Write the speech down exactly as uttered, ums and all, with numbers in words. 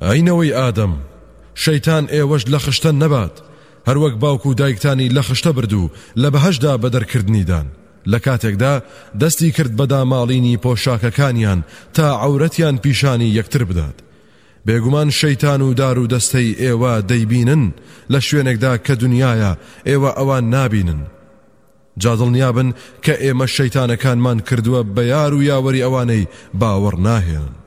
ئەینەوەی ئادەم شەیتان ئێوەش لە خشتە نەبات هەروەک باوکو و دایکتانی لە خشتە بردو لە بەهەشدا بەدەرکردنیدان لە کاتێکدا دەستی کرد بە داماڵینی پۆشاکەکانیان تا عەورەتیان پیشانی یەکتر بدات بێگومان شەیتان و دار و دەستەی ئێوە دەیبینن لە شوێنێکدا کە دنیاە ئێوە ئەوان نابینن جا دڵنیابن کە ئێمە شەیتانەکانمان کردووە بە یار و یاوەری ئەوانەی باوەڕ ناهێنن